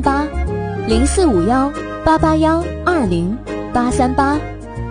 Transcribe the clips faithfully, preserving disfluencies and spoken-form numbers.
八，零四五幺八八幺二零八三八。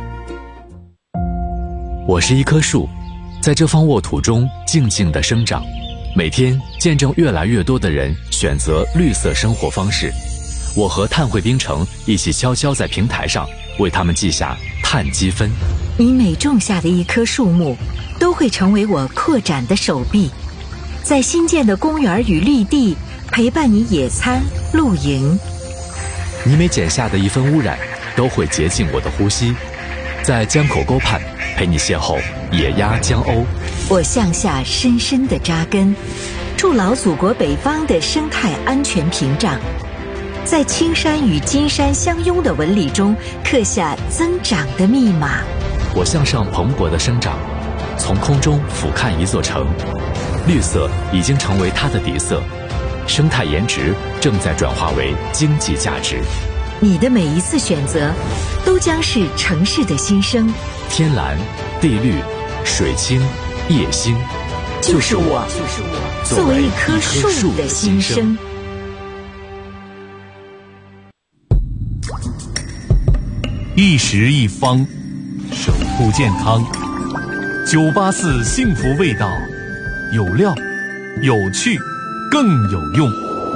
我是一棵树，在这方沃土中静静地生长，每天见证越来越多的人选择绿色生活方式。我和碳汇冰城一起悄悄在平台上为他们记下碳积分。 你每种下的一棵树木，都会成为我扩展的手臂，在新建的公园与绿地陪伴你野餐露营。 你每剪下的一分污染，都会洁净我的呼吸，在江口沟畔陪你邂逅野鸭江鸥。 我向下深深地扎根，筑牢祖国北方的生态安全屏障，在青山与金山相拥的纹理中刻下增长的密码。 我向上蓬勃的生长，从空中俯瞰一座城，绿色已经成为它的底色，生态颜值正在转化为经济价值。 你的每一次选择，都将是城市的新生。 天蓝、地绿、水清、夜星， 就是我，就是我，作为一棵树的新生。 一食一方，守护健康。九八四幸福味道，有料、有趣、更有用。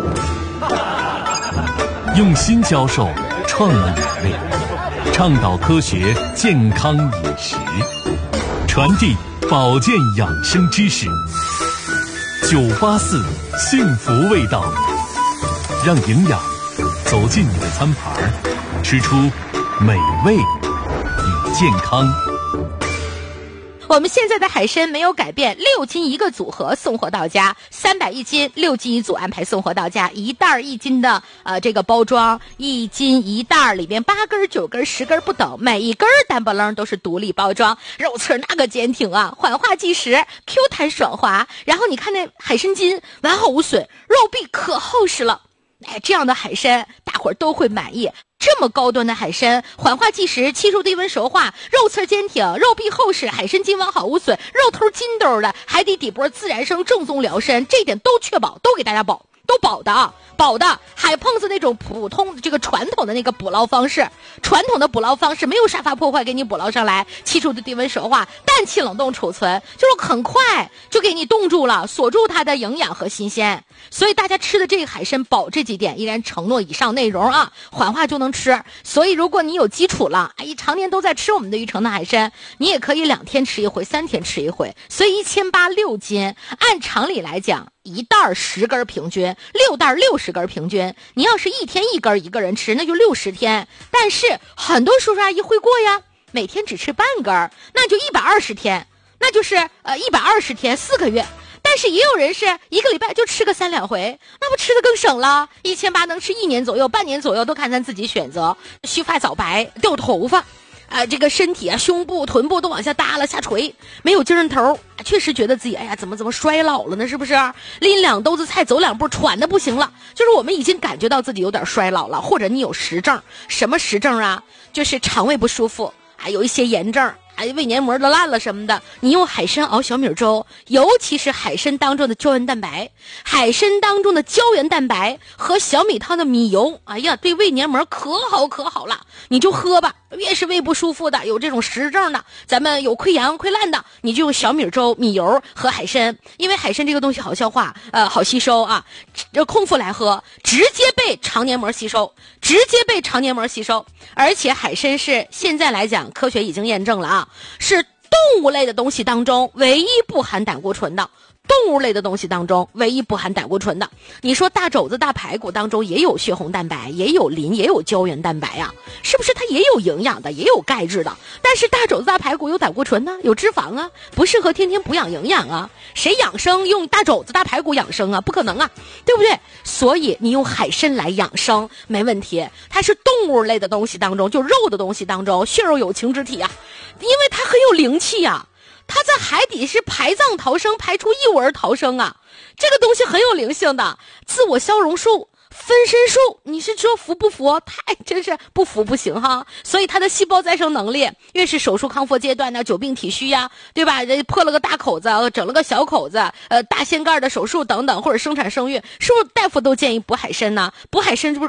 用心教授创意美味，倡导科学健康饮食，传递保健养生知识。九八四幸福味道，让营养走进你的餐盘，吃出美味与健康。 我们现在的海参没有改变，六斤一个组合送货到家，三百一斤，六斤一组安排送货到家，一袋一斤的呃这个包装，一斤一袋里边八根九根十根不等，每一根单不楞都是独立包装，肉刺那个坚挺啊，缓化即食 ，Q 弹爽滑，然后你看那海参筋完好无损，肉壁可厚实了，哎，这样的海参大伙儿都会满意。这么高端的海参，缓化即食，七十度低温熟化，肉刺坚挺，肉壁厚实，海参筋完好无损，肉头筋兜的，海底底波自然生，正宗辽参，这点都确保，都给大家保，都保的啊，保的。海碰子那种普通的这个传统的那个捕捞方式，传统的捕捞方式没有沙发破坏，给你捕捞上来，七十度低温熟化，氮气冷冻储存，就是很快就给你冻住了，锁住它的营养和新鲜。所以大家吃的这个海参保这几点，依然承诺以上内容啊，缓化就能吃。所以如果你有基础了，哎，常年都在吃我们的玉成的海参，你也可以两天吃一回，三天吃一回。所以一千八六斤，按常理来讲，一袋十根平均，六袋六十根平均。你要是一天一根一个人吃，那就六十天。但是很多叔叔阿姨会过呀，每天只吃半根，那就一百二十天，那就是呃一百二十天，四个月。但是也有人是一个礼拜就吃个三两回，那不吃的更省了，一千八能吃一年左右，半年左右都看咱自己选择。须发早白，掉头发，啊，这个身体啊，胸部、臀部都往下耷拉下垂，没有精神头，确实觉得自己哎呀，怎么怎么衰老了呢？是不是？拎两兜子菜走两步，喘的不行了。就是我们已经感觉到自己有点衰老了，或者你有实症，什么实症啊？就是肠胃不舒服啊，有一些炎症。哎，胃黏膜都烂了什么的，你用海参熬小米粥，尤其是海参当中的胶原蛋白，海参当中的胶原蛋白和小米汤的米油，哎呀，对胃黏膜可好可好了，你就喝吧。越是胃不舒服的，有这种实症的，咱们有溃疡溃烂的，你就用小米粥、米油和海参，因为海参这个东西好消化，呃，好吸收啊，这空腹来喝，直接被肠黏膜吸收，直接被肠黏膜吸收。而且海参是现在来讲，科学已经验证了啊，是动物类的东西当中唯一不含胆固醇的。动物类的东西当中唯一不含胆固醇的，你说大肘子大排骨当中也有血红蛋白，也有磷，也有胶原蛋白啊，是不是它也有营养的，也有钙质的？但是大肘子大排骨有胆固醇呢，有脂肪啊，不适合天天补养营养啊，谁养生用大肘子大排骨养生啊？不可能啊，对不对？所以你用海参来养生没问题，它是动物类的东西当中，就肉的东西当中，血肉有情之体啊，因为它很有灵气啊，它在海底是排藏逃生，排出异物而逃生啊，这个东西很有灵性的。自我消融术、分身术，你是说服不服？太真是不服不行哈。所以它的细胞再生能力，越是手术康复阶段呢，久病体虚呀，对吧？破了个大口子，整了个小口子，呃，大掀盖的手术等等，或者生产生育，是不是大夫都建议补海参呢？补海参是不是